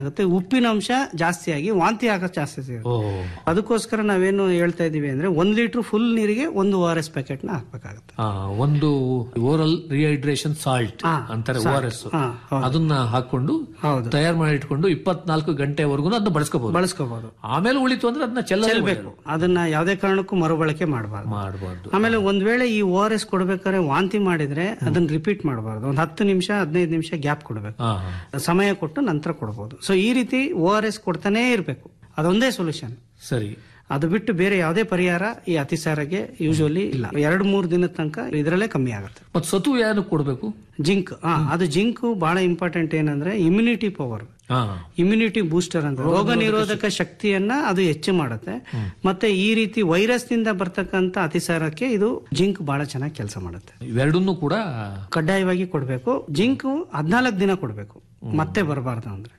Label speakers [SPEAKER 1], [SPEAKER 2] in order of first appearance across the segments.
[SPEAKER 1] ಮತ್ತೆ ಉಪ್ಪಿನ ಅಂಶ ಜಾಸ್ತಿಯಾಗಿ ವಾಂತಿ ಆಗೋ ಚಾನ್ಸಸ್ ಇರುತ್ತೆ. ಅದಕ್ಕೋಸ್ಕರ ನಾವೇನು ಹೇಳ್ತಾ ಇದೀವಿ ಅಂದ್ರೆ 1 ಲೀಟರ್ ಫುಲ್ ನೀರಿಗೆ 1 ORS ಪ್ಯಾಕೆಟ್ ನ ಹಾಕ್ಬೇಕಾಗುತ್ತೆ.
[SPEAKER 2] ಒಂದು ಓರಲ್ ರಿಹೈಡ್ರೇಷನ್ ಸಾಲ್ಟ್ ಅಂತಾರೆ ORS, ಅದನ್ನ ಹಾಕೊಂಡು ತಯಾರು ಮಾಡಿ ಇಟ್ಕೊಂಡು 24 ಗಂಟೆವರೆಗೂ ಅದನ್ನ ಬಳಸ್ಕೋಬಹುದು. ಆಮೇಲೆ ಉಳಿತು ಅಂದ್ರೆ ಅದನ್ನ ಚೆಲ್ಲಬೇಕು.
[SPEAKER 1] ಅದನ್ನ ಯಾವುದೇ ಕಾರಣಕ್ಕೂ ಮರುಬಳಕೆ ಮಾಡಬಾರ್ದು. ಆಮೇಲೆ ಒಂದ್ ವೇಳೆ ಈ ORS ಕೊಡ್ಬೇಕಾದ್ರೆ ವಾಂತಿ ಮಾಡಿದ್ರೆ ಅದನ್ನ ರಿಪೀಟ್ ಮಾಡಬಾರ್ದು. ಒಂದು 10 ನಿಮಿಷ 15 ನಿಮಿಷ ಗ್ಯಾಪ್ ಕೊಡಬೇಕು, ಸಮಯ ಕೊಟ್ಟು ನಂತರ ಕೊಡಬಹುದು. ಸೊ ಈ ರೀತಿ ORS ಕೊಡ್ತಾನೆ ಇರಬೇಕು, ಅದೊಂದೇ ಸೊಲ್ಯೂಷನ್.
[SPEAKER 2] ಸರಿ,
[SPEAKER 1] ಅದು ಬಿಟ್ಟು ಬೇರೆ ಯಾವುದೇ ಪರಿಹಾರ ಈ ಅತಿಸಾರಕ್ಕೆ ಯೂಶುವಲಿ ಇಲ್ಲ. 2-3 ದಿನದ ತನಕ ಇದರಲ್ಲೇ ಕಮ್ಮಿ ಆಗುತ್ತೆ.
[SPEAKER 2] ಮತ್ತೆ ಸತು ಯಾರು ಕೊಡಬೇಕು?
[SPEAKER 1] ಜಿಂಕ್. ಅದು ಜಿಂಕ್ ಬಹಳ ಇಂಪಾರ್ಟೆಂಟ್. ಏನಂದ್ರೆ ಇಮ್ಯುನಿಟಿ ಪವರ್, ಇಮ್ಯುನಿಟಿ ಬೂಸ್ಟರ್ ಅಂತ, ರೋಗ ನಿರೋಧಕ ಶಕ್ತಿಯನ್ನ ಅದು ಹೆಚ್ಚು ಮಾಡುತ್ತೆ. ಮತ್ತೆ ಈ ರೀತಿ ವೈರಸ್ ನಿಂದ ಬರ್ತಕ್ಕಂತ ಅತಿಸಾರಕ್ಕೆ ಇದು ಜಿಂಕ್ ಬಹಳ ಚೆನ್ನಾಗಿ ಕೆಲಸ ಮಾಡುತ್ತೆ.
[SPEAKER 2] ಇವೆರಡನ್ನೂ ಕೂಡ
[SPEAKER 1] ಕಡ್ಡಾಯವಾಗಿ ಕೊಡಬೇಕು. ಜಿಂಕ್ 14 ದಿನ ಕೊಡಬೇಕು, ಮತ್ತೆ ಬರಬಾರ್ದು. ಅಂದ್ರೆ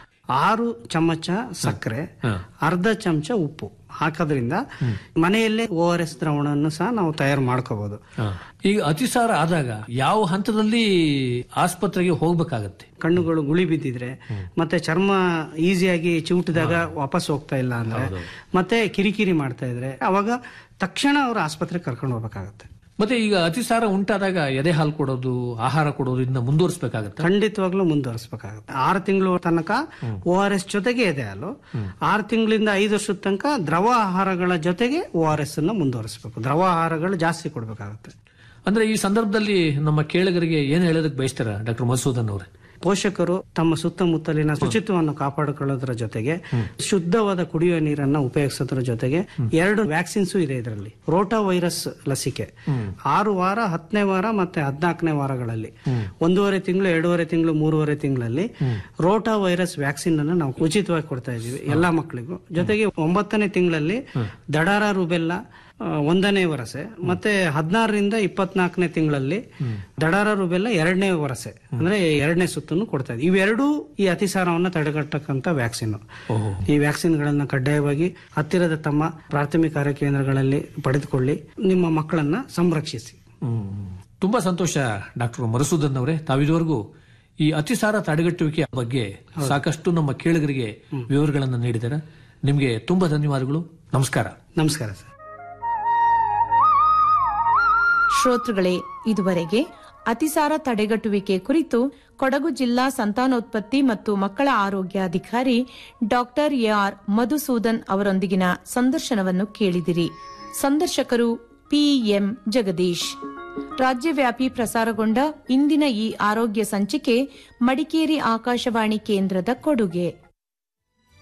[SPEAKER 1] 6 ಚಮಚ ಸಕ್ಕರೆ, ಅರ್ಧ ಚಮಚ ಉಪ್ಪು ಹಾಕೋದ್ರಿಂದ ಮನೆಯಲ್ಲೇ ORS ದ್ರಾವಣವನ್ನು ಸಹ ನಾವು ತಯಾರು ಮಾಡ್ಕೋಬಹುದು.
[SPEAKER 2] ಈಗ ಅತಿಸಾರ ಆದಾಗ ಯಾವ ಹಂತದಲ್ಲಿ ಆಸ್ಪತ್ರೆಗೆ ಹೋಗ್ಬೇಕಾಗತ್ತೆ?
[SPEAKER 1] ಕಣ್ಣುಗಳು ಗುಳಿ ಬಿದ್ದಿದ್ರೆ, ಮತ್ತೆ ಚರ್ಮ ಈಸಿಯಾಗಿ ಚಿವುಟಿದಾಗ ವಾಪಸ್ ಹೋಗ್ತಾ ಇಲ್ಲ ಅಂದ್ರೆ, ಮತ್ತೆ ಕಿರಿಕಿರಿ ಮಾಡ್ತಾ ಇದ್ರೆ, ಅವಾಗ ತಕ್ಷಣ ಅವರು ಆಸ್ಪತ್ರೆಗೆ ಕರ್ಕೊಂಡು ಹೋಗ್ಬೇಕಾಗತ್ತೆ.
[SPEAKER 2] ಮತ್ತೆ ಈಗ ಅತಿಸಾರ ಉಂಟಾದಾಗ ಎದೆ ಹಾಲು ಕೊಡೋದು, ಆಹಾರ ಕೊಡೋದು ಇದನ್ನ ಮುಂದುವರಿಸಬೇಕಾಗುತ್ತೆ?
[SPEAKER 1] ಖಂಡಿತವಾಗ್ಲೂ ಮುಂದುವರಿಸಬೇಕಾಗುತ್ತೆ. 6 ತಿಂಗಳು ತನಕ ORS ಜೊತೆಗೆ ಎದೆ ಹಾಲು, 6 ತಿಂಗಳಿಂದ 5 ವರ್ಷದ ತನಕ ದ್ರವ ಆಹಾರಗಳ ಜೊತೆಗೆ ORS ಅನ್ನ ಮುಂದುವರಿಸಬೇಕು. ದ್ರವ ಆಹಾರಗಳು ಜಾಸ್ತಿ ಕೊಡಬೇಕಾಗುತ್ತೆ.
[SPEAKER 2] ಅಂದ್ರೆ ಈ ಸಂದರ್ಭದಲ್ಲಿ ನಮ್ಮ ಕೇಳುಗರಿಗೆ ಏನ್ ಹೇಳೋದಕ್ಕೆ ಬಯಸ್ತಾರ ಡಾಕ್ಟರ್ ಮಧುಸೂದನ್ ಅವರೇ?
[SPEAKER 1] ಪೋಷಕರು ತಮ್ಮ ಸುತ್ತಮುತ್ತಲಿನ ಶುಚಿತ್ವವನ್ನು ಕಾಪಾಡಿಕೊಳ್ಳೋದ್ರ ಜೊತೆಗೆ ಶುದ್ಧವಾದ ಕುಡಿಯುವ ನೀರನ್ನ ಉಪಯೋಗಿಸೋದ್ರ ಜೊತೆಗೆ 2 ವ್ಯಾಕ್ಸಿನ್ಸ್ ಇದೆ ಇದರಲ್ಲಿ. ರೋಟಾ ವೈರಸ್ ಲಸಿಕೆ 6 ವಾರ, 10ನೇ ವಾರ ಮತ್ತೆ 14ನೇ ವಾರಗಳಲ್ಲಿ 1.5 ತಿಂಗಳು, 2.5 ತಿಂಗಳು, 3.5 ತಿಂಗಳಲ್ಲಿ ರೋಟಾ ವೈರಸ್ ವ್ಯಾಕ್ಸಿನ್ ಅನ್ನು ನಾವು ಉಚಿತವಾಗಿ ಕೊಡ್ತಾ ಇದೀವಿ ಎಲ್ಲಾ ಮಕ್ಕಳಿಗೂ. ಜೊತೆಗೆ 9ನೇ ತಿಂಗಳಲ್ಲಿ ದಡಾರ ರುಬೆಲ್ಲಾ 1ನೇ ವರಸೆ, ಮತ್ತೆ 16ರಿಂದ 24ನೇ ತಿಂಗಳಲ್ಲಿ ದಡಾರ ರುಬೆಲ್ಲಾ 2ನೇ ವರಸೆ, ಅಂದ್ರೆ 2ನೇ ಸುತ್ತನ್ನು ಕೊಡ್ತಾ ಇದ್ದೀವಿ. ಇವೆರಡೂ ಈ ಅತಿಸಾರವನ್ನ ತಡೆಗಟ್ಟಕ್ಕಂತ ವ್ಯಾಕ್ಸಿನ್. ಈ ವ್ಯಾಕ್ಸಿನ್ ಗಳನ್ನ ಕಡ್ಡಾಯವಾಗಿ ಹತ್ತಿರದ ತಮ್ಮ ಪ್ರಾಥಮಿಕ ಆರೋಗ್ಯ ಕೇಂದ್ರಗಳಲ್ಲಿ ಪಡೆದುಕೊಳ್ಳಿ, ನಿಮ್ಮ ಮಕ್ಕಳನ್ನ ಸಂರಕ್ಷಿಸಿ.
[SPEAKER 2] ತುಂಬಾ ಸಂತೋಷ ಡಾಕ್ಟರ್ ಮಧುಸೂದನ್ ಅವರೇ. ತಾವಿದುವರೆಗೂ ಈ ಅತಿಸಾರ ತಡೆಗಟ್ಟುವಿಕೆ ಬಗ್ಗೆ ಸಾಕಷ್ಟು ನಮ್ಮ ಕೇಳುಗರಿಗೆ ವಿವರಗಳನ್ನು ನೀಡಿದ್ದಾರೆ. ನಿಮಗೆ ತುಂಬಾ ಧನ್ಯವಾದಗಳು. ನಮಸ್ಕಾರ.
[SPEAKER 1] ನಮಸ್ಕಾರ ಸರ್.
[SPEAKER 3] ಶ್ರೋತೃಗಳೇ, ಇದುವರೆಗೆ ಅತಿಸಾರ ತಡೆಗಟ್ಟುವಿಕೆ ಕುರಿತು ಕೊಡಗು ಜಿಲ್ಲಾ ಸಂತಾನೋತ್ಪತ್ತಿ ಮತ್ತು ಮಕ್ಕಳ ಆರೋಗ್ಯ ಅಧಿಕಾರಿ ಡಾಕ್ಟರ್ AR ಮಧುಸೂದನ್ ಅವರೊಂದಿಗಿನ ಸಂದರ್ಶನವನ್ನು ಕೇಳಿದಿರಿ. ಸಂದರ್ಶಕರು PM ಜಗದೀಶ್. ರಾಜ್ಯವ್ಯಾಪಿ ಪ್ರಸಾರಗೊಂಡ ಇಂದಿನ ಈ ಆರೋಗ್ಯ ಸಂಚಿಕೆ ಮಡಿಕೇರಿ ಆಕಾಶವಾಣಿ ಕೇಂದ್ರದ ಕೊಡುಗೆ.